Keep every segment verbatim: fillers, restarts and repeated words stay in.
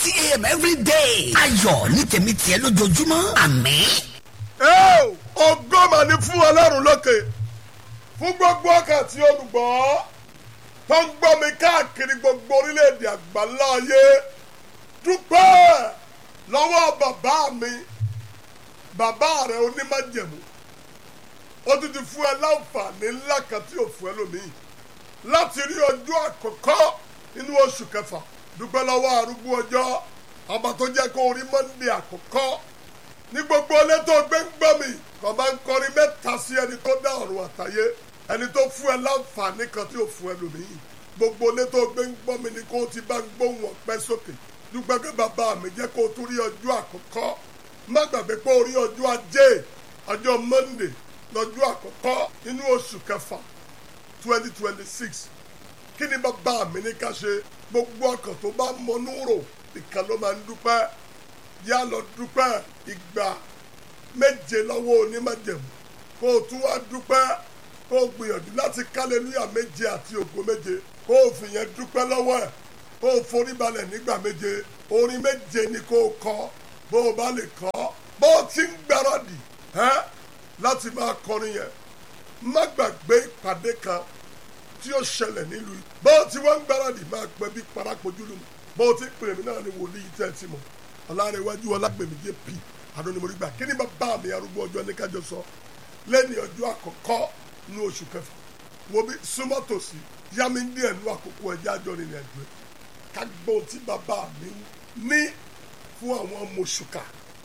thirty a.m. every day. ayọ̀ ní tèmi tiẹ̀ lójoojúmọ́. àmín. ẹ ò ògbómà ní fún ọlọ́run lókè fún gbogbo ọkàn tí olùgbọ́ tó ń gbọ́ mi káàkiri gbogbo orílẹ̀-èdè àgbáńlá ayé. dúpẹ́ lọ́wọ́ bàbá mi bàbá rẹ̀ onímájẹ̀mú. ó ti ti fún ẹ láǹfààní ńlá kan tí ò fún ẹ lómii láti rí ọjọ́ àkọ́kọ́ nínú oṣù kẹfà. dúpẹ́ lọ́wọ́ arúgbó ọjọ́ ọba tó jẹ́ kó rí mọ́ndé àkọ́kọ́ ní gbogbo ilé tó gbé ń gbọ́ mi kò máa ń kọrin mẹ́ta sí ẹni tó dá ọ̀run àtayé ẹni tó fún ẹ láǹfààní kan tí ò fún ẹ lómii gbogbo ilé tó gbé ń gbọ́ mi ni kó o ti bá ń gbóhùn ọpẹ́ sókè. dúpẹ́ pé bàbá mi jẹ́ kó o tún rí ọjọ́ àkọ́kọ́ má gbàgbé pé o rí ọjọ́ ajé ọjọ́ mọ́ndé lọ́jọ́ àkọ́kọ́ nínú oṣù kẹfà twenty twenty six. kí ni bàbá mi ní ká ṣe? gbogbo ọkàn tó bá mọnú rò ìkan ló máa ń dúpẹ́. yá lọ dúpẹ́ ìgbà méje lọ́wọ́ onímájẹ̀mú kó o tún wá dúpẹ́ kó o gbìyànjú láti kálẹ́lúyà méje àti ògo méje kó o fìyẹn dúpẹ́ lọ́wọ́ ẹ̀ kó o forí balẹ̀ nígbà méje. orin méje ni kó o kọ bó o bá lè kọ bó o ti ń gbáradì ẹ́ láti máa kọrin yẹn. má gbàgbé ìpàdé kan tí ó ṣẹlẹ̀ nílùú yìí. bó o ti wọ́n ń gbáradì máa gbẹ bí parápojúlùmọ̀. bó o ti pè mí náà ni wòlíì tẹ́ ẹ ti mọ̀ ọ̀làrẹ̀wájú ọlágbèmí jẹ́ p adónimọ̀rígbà. kí ni bàbá mi arúgbó ọjọ́ ní kájọ sọ lẹ́ni ọjọ́ àkọ́kọ́ ní oṣù kẹfà. wo bí súnmọ́ tòsí yá mi ní ẹ̀nu àkókò ẹ̀jẹ̀ àjọ rìnrìn àjò ẹ̀ ká gbọ́ tí bàbá mi ní fún àwọn mọ̀ṣùkà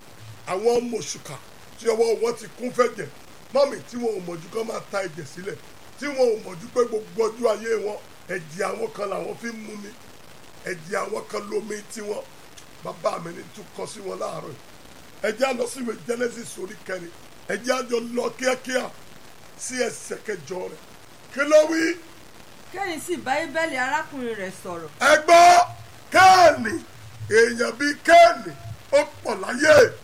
àwọn mọ̀ṣùkà tí ọwọ́ wọn ti kún fẹ́jẹ̀ mọ́mì tí wọn ò mọ̀jú kán máa ta ẹ̀jẹ̀ sílẹ̀ tí wọn ò mọ̀jú pé gbogbo ọjọ́ ayé wọn ẹ̀jẹ̀ àwọn kan làwọn fi ń mú mi ẹ̀jẹ̀ àwọn kan lómi tí wọn bàbá mi ní tún kọ sí wọn láàárọ̀ yìí. ẹ̀jẹ̀ á lọ sí ìwé Genesis orí kẹrin ẹ̀jẹ̀ á jọ lọ kíákíá sí ẹsẹ̀ kẹjọ rẹ̀. kí ló wí? Kéènì sì bá Ébẹ́lì arákùnrin rẹ̀ sọ̀rọ̀. ẹ gbọ́ Kéènì èèyàn bíi Kéènì ó pọ̀ láyé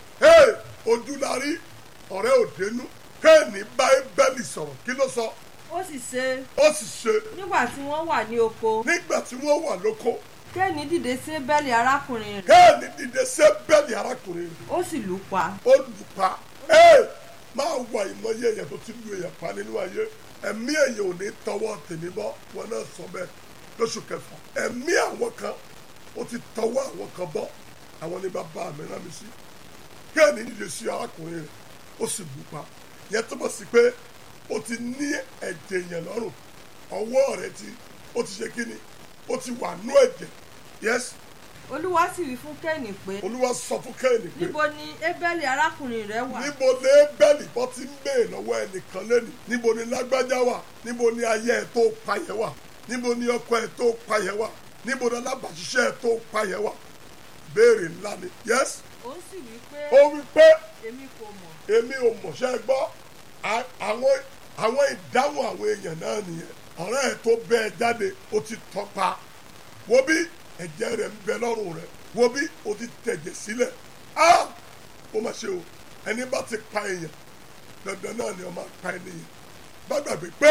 ojú la rí ọ̀rẹ́ òdenu. Kéènì bá Ébẹ́lì sọ̀rọ̀ kí ló sọ? ó sì ṣe. ó sì ṣe. nígbà tí wọ́n wà ní oko. nígbà tí wọ́n wà lóko. Kéènì dìde sí Ébẹ́lì arákùnrin rẹ̀. Kéènì dìde sí Ébẹ́lì arákùnrin rẹ̀. ó sì lù ú pa. ó lù ú pa. ee máa wà ìmọ̀ye èèyàn tó ti lu èèyàn pa nínú ayé ẹ̀mí èèyàn ò ní tọwọ́ tèmi bọ́ wọn náà sọ bẹ́ẹ̀ lóṣù kẹfà. ẹ̀mí àwọn kan ó ti tọwọ́ àwọn kan bọ́ àwọn ní bàbá mi rán mi sí. Kéènì dìde sí arákùnrin rẹ̀ ó sì lù ú pa. yẹn túbọ̀ sí pé ó ti ní ẹ̀jẹ̀ yẹn lọ́rùn ọwọ́ rẹ̀ ti ó ti ṣe kí ni ó ti wà nú ẹ̀jẹ̀. yes. Olúwa sì wí fún Kéènì pé. Olúwa sọ fún Kéènì pé. níbo ni Ébẹ́lì arákùnrin rẹ̀ wà. níbo ni Ébẹ́lì bọ́ ti ń béè lọ́wọ́ ẹnìkan lẹ́nu. níbo ni lágbájá wà. níbo ni aya ẹ̀ tó pa yẹn wà. níbo ni ọkọ ẹ̀ tó pa yẹn wà. níbo ni alábàáṣiṣẹ́ ẹ̀ tó pa yẹn wà. béèrè ńlá ni. yes. ó sì wí pé. ó wí pé. èmi kò mọ̀. èmi ò mọ̀ ṣe é gbọ́. àwọn àwọn ìdáhùn àwọn èèyàn náà nìyẹn. ọ̀rẹ́ ẹ̀ tó bẹ́ẹ̀ jáde ó ti tọ́pa. wo bí ẹ̀jẹ̀ rẹ̀ ń bẹ lọ́rùn rẹ̀ wo bí o ti tẹ̀jẹ̀ sílẹ̀ á ó mà ṣe o ẹni bá ti pa èèyàn dandan náà ni ó máa pa ẹni yẹn. bá gbàgbé pé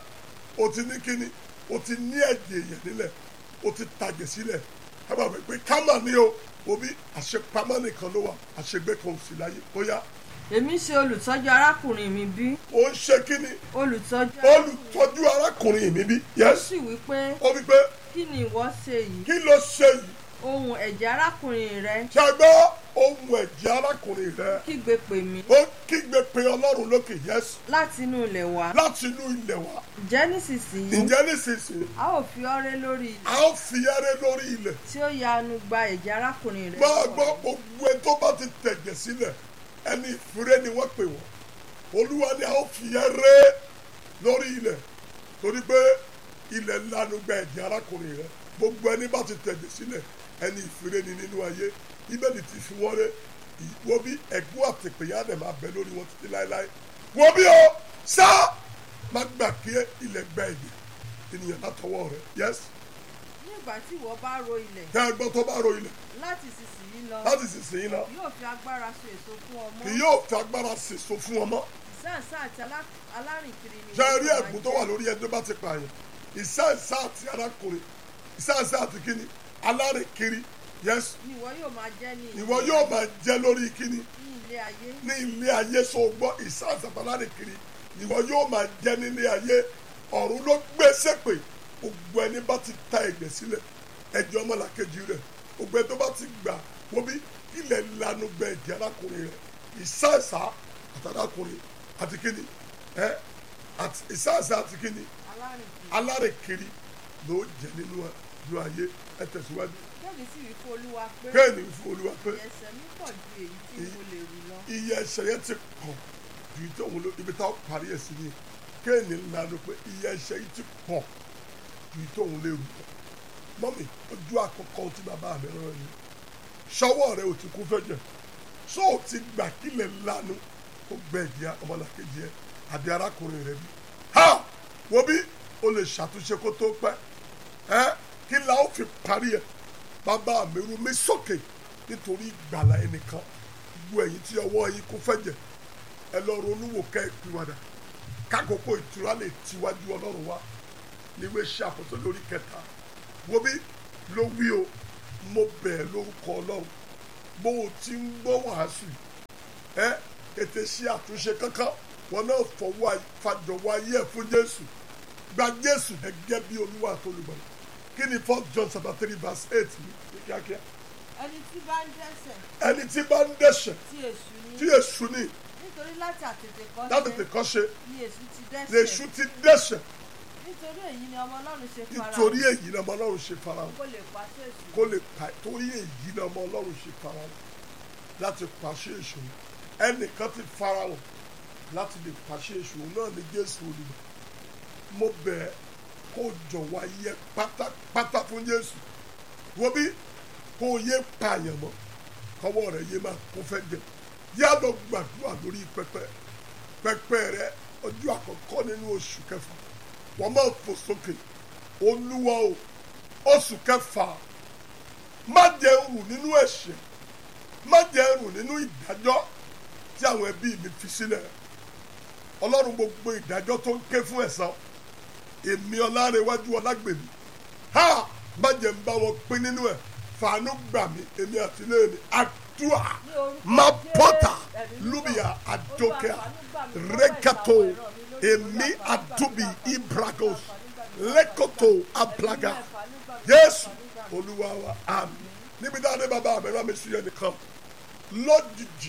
o ti ní kíni o ti ní ẹ̀jẹ̀ èèyàn nílẹ̀ o ti tàjẹ̀ sílẹ̀ ká gbàgbé pé kámà ni o wo bí àṣepamọ́ nìkan ló wà àṣegbé kan ò sí láyé bóyá. èmi ṣe olùtọ́jú arákùnrin mi bí. ó ń ṣe kíni. olùtọ́jú. olùtọ́jú arákùnrin mi bí. ó sì wí pé. ó wí pé. kí ni ìwọ ṣe yìí. kí ló ṣe yìí. ohùn ẹ̀jẹ̀ arákùnrin rẹ. ṣàgbọ́ ohùn ẹ̀jẹ̀ arákùnrin rẹ. kígbe pè mí. ó kígbe pè ọlọ́run lókè yẹ́sì. láti inú ilẹ̀ wá. láti inú ilẹ̀ wá. ǹjẹ́ nísinsìnyí. ǹjẹ́ nísinsìnyí. a ó fi ọ́ ré lórí ilẹ̀. a ó fi ẹ́ ré lórí ilẹ̀. tí ó yanu gba ẹ̀jẹ̀ arákùnrin rẹ. máa gbọ́ gbogbo ẹni tó bá ti tẹ̀jẹ̀ sílẹ̀ ẹni ìfúré ni wọ́n pè wọ́n. olúwa ni a ó fi ẹ́ ré lórí ilẹ̀ torí pé ilẹ̀ lanu gba ẹ̀jẹ̀ arákùnrin rẹ. gbogbo ẹni bá ti tẹ̀jẹ̀ sílẹ̀ ẹni ìfúré ni nínú ayé ibẹ̀ ni ti fi wọ́n ré wo bí ẹ̀gbọ́n àtẹ̀pẹ̀yà dẹ̀ máa bẹ lórí wọn títí láéláé. wo bí o sá má gbà kí ilẹ̀ gba ẹ̀jẹ̀ ènìyàn látọwọ́ rẹ. yes. nígbà tí ìwọ bá ro ilẹ̀. tẹ́ ẹ gbọ́ tó bá ro ilẹ̀. láti sísìnyí lọ. láti sísìnyí lọ. yóò fi agbára so èso fún ọmọ. kì yóò fi agbára so èso fún ọmọ. ìsáǹsá àti alárìnkiri ni. ṣe rí ẹ̀gbọ́n tó wà lórí ẹni tó bá ti pààyàn ìsáǹsá àti arákùnrin ìsáǹsá àti kíni alárìnkiri yes ni ìwọ yóò máa jẹ́ ní ìwọ yóò máa jẹ́ lórí kíni ní ilé ayé ní ilé ayé so gbọ́ ìsáàsàbálárì kiri ìwọ yóò máa jẹ́ nílé ayé ọ̀run ló gbé sépè gbogbo ẹni bá ti ta ẹ̀gbẹ́ sílẹ̀ ẹ̀jẹ̀ ọmọlàkejì rẹ̀ gbogbo ẹni tó bá ti gbà wọ́n bí ilẹ̀ lanu gbẹ ẹ̀jẹ̀ arákùnrin rẹ̀ ìsáàsà àtàrákùnrin àti kíni ẹ àti ìsáàsà àti kíni alárìnkiri alárèkiri ló jẹ́ nínú ìlú ayé ẹ tẹ̀síwájú kéènì sì wí fún olúwa pé kéènì fún olúwa pé ẹ̀ṣẹ̀ mi pọ̀ ju èyí tí mo lè rù lọ iye ẹ̀ṣẹ̀ yẹn ti pọ̀ ju ìtòhun ló ibi táwọn parí ẹ̀ sí ni kéènì ńlá ló pé iye ẹ̀ṣẹ̀ yìí ti pọ̀ ju ìtòhun lè rù lọ mọ́mì ojú àkọ́kọ́ tí bàbá mi rán ni ṣọwọ́ rẹ ò ti kú fẹ́jẹ̀ sọ ò ti gbà kílẹ̀ lánàá kó gbẹ ẹ̀jẹ̀ ọmọlàkejì ẹ̀ àbí arákùnrin rẹ bí ha wo bí o lè ṣàtúnṣe kó tó pẹ́ ẹ́ kí la ó fi parí ẹ̀ bàbá mi rú mi sókè nítorí ìgbàlà ẹnìkan gbogbo ẹ̀yin tí ọwọ́ yín kó fẹ́jẹ̀ ẹ lọ ronú wò kẹ́ ẹ pìwàdà kákòókò ìtura lè tiwájú ọlọ́run wá níwé ṣàkóso lórí kẹta wo bí ló wí o mo bẹ̀ lórúkọ ọlọ́run bó o ti ń gbọ́ wàásù ẹ ètè ṣe àtúnṣe kankan wọn náà fọwọ́ fàjọwọ́ ayé ẹ̀ fún jésù gba jésù gẹ́gẹ́ bí olúwa àtolùbọ̀lá kí ni first john chapter three verse eight ní kíákíá. ẹni tí bá ń dẹ́ṣẹ̀ ẹni tí bá ń dẹ́ṣẹ̀ tí èṣù ní tí èṣù ní nítorí láti àtètè kọ́ láti tè kọ́ ṣe ni èṣù ti lèṣù dẹ́ṣẹ̀ ti dẹ́ṣẹ̀ nítorí èyí ni ọmọ ọlọ́run ṣe fara nítorí èyí ni ọmọ ọlọ́run ṣe fara hàn kó lè pàṣẹ èṣù kó lè pa torí èyí ni ọmọ ọlọ́run ṣe fara hàn láti pàṣẹ èṣù ẹnìkan ti fara hàn láti lè pàṣẹ èṣù náà ní jésù olùgbà mo bẹ̀ ẹ́ kó jọ̀wọ́ ayé pátápátá fún jésù wo bí kó yé pààyàn mọ́ kọ́wọ́ rẹ̀ yé máa kó fẹ́ jẹ yá lọ gbàdúrà lórí pẹpẹ pẹpẹ rẹ ọjọ́ àkọ́kọ́ nínú oṣù kẹfà wọ́n máa fò sókè olúwa o oṣù kẹfà má jẹ́ rù nínú ẹ̀ṣẹ̀ má jẹ́ rù nínú ìdájọ́ tí àwọn ẹbí mi fi sílẹ̀ ọlọ́run gbogbo ìdájọ́ tó ń ké fún ẹ̀san èmi ọlárẹ̀wájú ọlágbèmí ha má jẹ́ ń bá wọn pín nínú ẹ̀ fàánú gbà mí èmi àtìlẹ́yìn mi àdúrà má pọ́tà lúbìyà àdókè rẹ́kẹ̀tò èmi àdúbì ibragos lẹ́kọ̀tò ablaga jésù olúwa wa àmín níbi dáadé bàbá mi rán mi sí ẹnìkan lójijì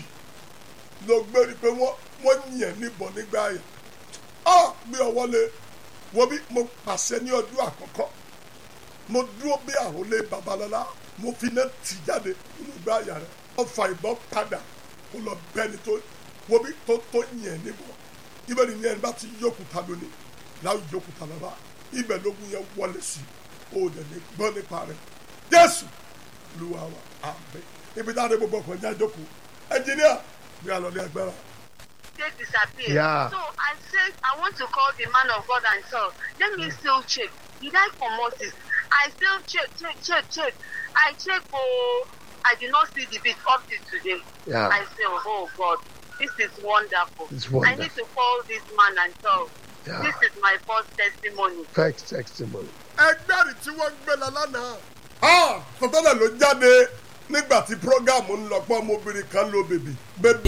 ló gbé rí pé wọ́n wọ́n yẹn níbọn nígbà yẹn ọ́ gbé ọwọ́ lé wo bí mo pàṣẹ ní ọdún àkọ́kọ́ mo dúró bí àròlé babalọ́lá mo fi iná tì jáde nínú ìgbà àyà rẹ̀ wọ́n fa ìbọn padà kó lọ bẹ́ni tó wo bí tó tó yẹn níbọn ibẹ̀ ni yẹn bá ti yókùtà lónìí láwùjọ yókùtà lọ́ba ibẹ̀ lógun yẹn wọlé sí i ó dẹ̀ ní gbọ́ nípa rẹ̀ jésù olúwa wa àmín ibi dáadé gbogbo ọkọ̀ ẹ̀jẹ̀ àjọkù ẹnjìníà bí a lọ ní agbára. Just disappear. Yeah. So I said I want to call the man of God and tell. Let me still check. Did I promote it? I still check, check, check, check. I check. Oh, I did not see the bit up to today. Yeah. I say, oh God, this is wonderful. It's wonderful. I need to call this man and tell. Yeah. This is my first testimony. First testimony. ẹgbẹ́ rẹ̀ tí wọ́n gbé lọ lánàá. sọtọ́lẹ̀ ló jáde nígbà tí prógámù ń lọ pọ́ ọmọbìnrin kan lo bèbè. bèbè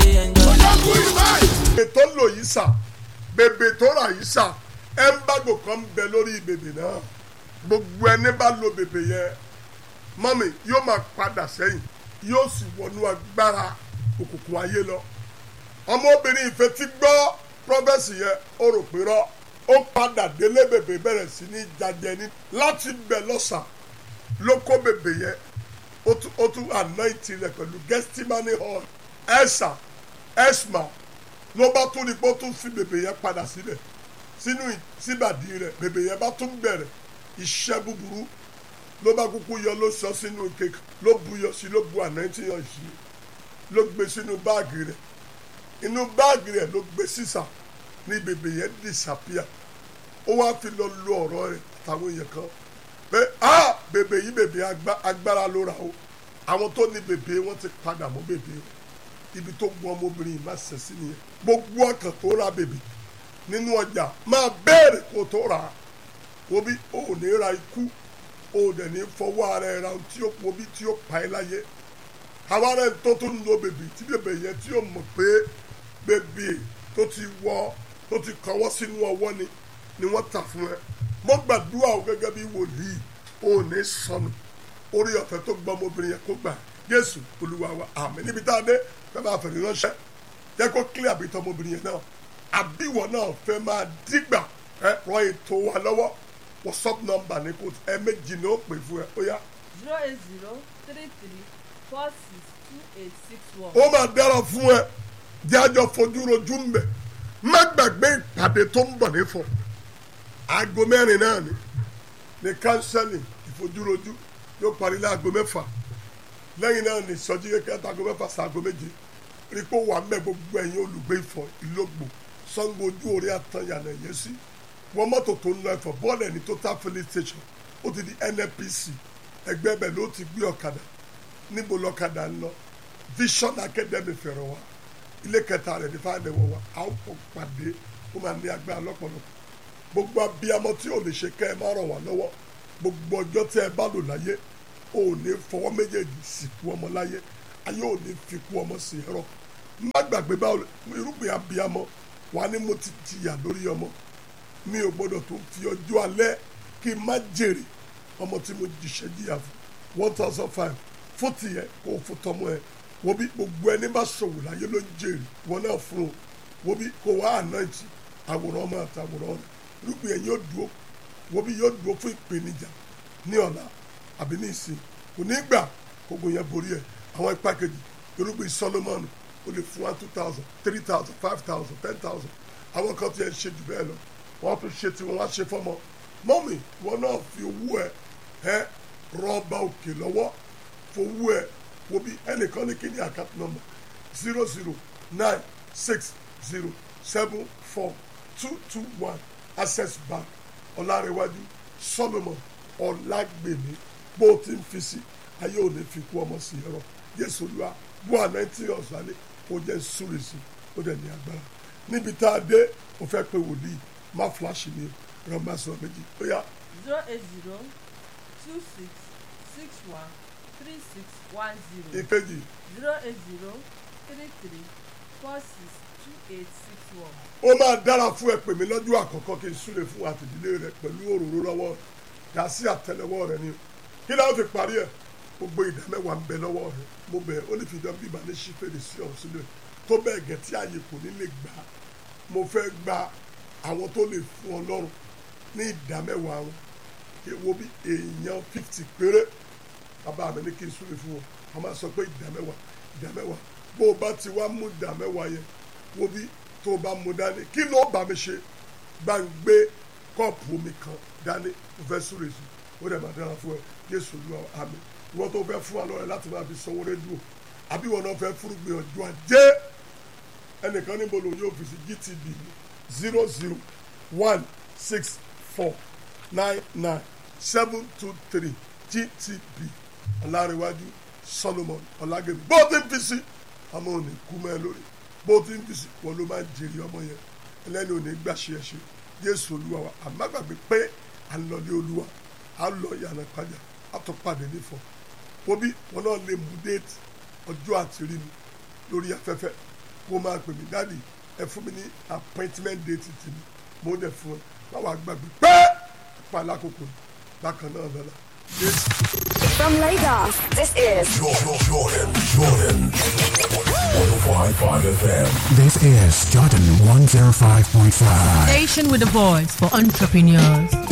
tó lò yìí sà bèbè tó rà yìí sà ẹ̀ńbàgò kan ń bẹ lórí bèbè náà gbogbo ẹni bá lo bèbè yẹn mọ́mì yóò máa padà sẹ́yìn yóò sì wọnú agbára òkùnkùn ayé lọ. ọmọbìnrin ìfẹ́ ti gbọ́ prọfẹ̀sì yẹn ó rò pé rọ́ ó padà délé bèbè bẹ̀rẹ̀ sí ní jajẹ ní láti bẹ̀ lọ́sà ló kó bèbè yẹn ó tún anointi rẹ̀ pẹ̀lú gestimony hall ẹ̀sà ẹ̀sma ló bá tún ní pé ó tún fi bèbè yẹn padà sílẹ̀ sínú síbàdí rẹ̀ bèbè yẹn bá tún bẹ̀rẹ̀ iṣẹ́ búburú ló bá kúkú yọ ló sọ sínú kéèkì ló bu yọ sí ló bu anointi yọ sí ló gbé sínú báàgì rẹ̀ inú báàgì rẹ̀ ló gbé sísà ní bèbè yẹn disappear ó wá fi lọ lo ọ̀rọ̀ rẹ̀ àtàwọn èèyàn kan pé ah bèbè yìí bèbè agbára ló ra o àwọn tó ní bèbè wọn ti padà mọ́ bèbè rẹ̀ ibi tó gbọ́ ọmọbìnrin yìí má ṣẹ̀ sí nìyẹn gbogbo ọkàn tó ra bèbè nínú ọjà máa béèrè kó tó rà á wo bí o ò ní ra ikú o dẹ̀ ní fọwọ́ ara ẹ̀ ra ohun tí ó pọ̀ bí tí ó pa ẹ́ láyé àwa rẹ̀ tó tún lo bèbè tí bèbè yẹn tí ó mọ̀ pé bèbè tó ti wọ tó ti kọwọ́ sínú ọwọ́ ni ni wọ́n tà fún ẹ mo gbàdúrà o gẹ́gẹ́ bí wòlíì o ní sọnù orí ọ̀fẹ́ tó gbọ́ ọmọbìnrin yẹn kó gbà Jésù Olúwa wa àmín níbi tá a dé fẹ́ máa fẹ̀rẹ̀ ránṣẹ́ jẹ́ kó clear àbí tọ́ ọmọbìnrin yẹn náà àbíwọ̀ náà fẹ́ máa dígbà ẹ rọ ètò wa lọ́wọ́ WhatsApp number ní kò ẹ méjì ní ó pè fún ẹ ó yá. zero eight zero three three four six two eight six one. ó máa dára fún ẹ jájọ fojú rojú ń bẹ má gbàgbé ìpàdé tó ń bọ̀ nífọ̀ aago mẹ́rin náà ni ní kánsẹ́lì ìfojúrojú yóò parí láago mẹ́fà lẹ́yìn náà ní ìsọjí kékeré aago mẹ́fà sí aago méje rí pé wà mẹ́ gbogbo ẹ̀yin olùgbé Ifọ̀ Ìlógbò Ṣàngó ojú orí àtàyànà yẹn sí wọ́n mọ́tò tó ń lọ Ifọ̀ bọ́ọ̀lù ẹni Total filling station ó ti di N N P C ẹgbẹ́ bẹ̀ ló ti gbé ọ̀kadà níbo lọ́kadà ń lọ Vision Academy fẹ̀rẹ̀ wa ilé kẹta rẹ̀ ní fáwọn ẹ̀wọ̀ wa àwọn kò pàdé ó máa ní agbára lọ́pọ̀lọpọ̀ gbogbo abiyamọ tí ò lè ṣe kẹ́ ẹ má ràn wá lọ́wọ́ gbogbo ọjọ́ tí ẹ bá lò láyé ò ní fọwọ́ méjèèjì sìnkú ọmọ láyé ayé ò ní fi kú ọmọ sí ẹ̀rọ má gbàgbé bá irúgbìn abiyamọ wà ní mo ti jìyà lórí ọmọ mi ò gbọdọ̀ tó fi ọjọ́ alẹ́ kí n má jèrè ọmọ tí mo jìṣẹ́ jìyà fún one thousand five fún tìyẹ kó o fún tọmọ ẹ wo bí gbogbo ẹni bá ṣòwò láyé ló ń jèrè wọn náà fún o wo bí kó wá àná ìtì àwòrán ọmọ àtàwòrán rẹ irúgbìn yẹn yóò dúró wo bí yóò dúró fún ìpèníjà ní ọ̀la àbí ní ìsìn kò ní gbà gbogbo yẹn borí ẹ àwọn ipa kejì irúgbìn Solomon o lè fún wa two thousand three thousand five thousand ten thousand àwọn kan tí ẹ ń ṣe jù bẹ́ẹ̀ lọ wọ́n tún ṣe tí wọ́n wá ṣe fọ́mọ mọ́mì wọn náà fi owó ẹ ẹ rọ́ọ̀bà òkè lọ́wọ́ fowó ẹ wo bí ẹnìkan ní kí ni account number zero zero nine six zero seven four two two one Access Bank Ọlárẹ̀wájú Solomon Ọlágbèmí bó o ti ń fi sí ayé ò ní fi kú ọmọ sí ẹ̀rọ Jésù Olúwa bó ànáìtì ọ̀sálẹ̀ ó jẹ́ súrè sí ó dẹ̀ ní agbára níbi tá a dé ó fẹ́ pé wòlíì má fúláṣì ní ọ̀rọ̀ má sọ méjì ó yá. zero eight zero two six six one three six one zero. ìkejì. zero eight zero three three four six two eight six one. ó máa dára fún ẹ pè mí lọ́jọ́ àkọ́kọ́ kí n súre fún àtìdílé rẹ pẹ̀lú òróró lọ́wọ́ dá sí àtẹ́lẹwọ́ rẹ ni kí láwọn fi parí ẹ gbogbo ìdá mẹ́wàá ń bẹ lọ́wọ́ rẹ mo bẹ̀ ó lè fi dán bíbá ní sí fèrèsé ọ̀hún sílẹ̀ tó bẹ́ẹ̀ gẹ̀ tí ààyè kò ní lè gbà á mo fẹ́ gba àwọn tó lè fún Ọlọ́run ní ìdá mẹ́wàá wọn èwo bí èèyàn fifty péré bàbá mi ní kí n súre fún wọn a máa sọ pé ìdá mẹ́wàá ìdá mẹ́wàá bó o bá ti wá mú ìdá mẹ́wàá yẹn wo bí tó o bá mú dání kí ló bá mi ṣe bá ń gbé kọ́ọ̀pù omi kan dání mo fẹ́ súre sí ó dẹ̀ máa dára fún ẹ Jésù Olúwa àmín ìwọ́n tó fẹ́ fún wa lọ́rẹ̀ láti máa fi sanwó rédíò àbí wọn náà fẹ́ fúrúgbìn ọjọ́ ajé ẹnìkan níbo lòun yóò fi sí G T B zero zero one six four nine nine seven two three G T B Ọlárẹ̀wájú Solomon Ọlágbèmí bó ti ń fi sí ọmọ òní kú mọ́ ẹ lórí bó ti ń fi sí wọn ló máa ń jèrè ọmọ yẹn ẹlẹ́ni òní gbà ṣe ẹ ṣe Jésù Olúwa wa àmàgbàgbé pé à ń lọ lé Olúwa à ń lọ yànnà pàjá à tó pàdé nífọ̀ wọ́bí wọn náà lè mú déètì ọjọ́ àti rí mi lórí afẹ́fẹ́ kó máa pè mí dáàdì ẹ fún mi ní appointment date ti mi mo dẹ̀ fún ẹ báwa gbàgbé pé pa alákòókò bákan náà lọ́la. From Lagos, this is Jordan, Jordan, Jordan. one oh five point five F M. This is Jordan one oh five point five. Station with a voice for entrepreneurs.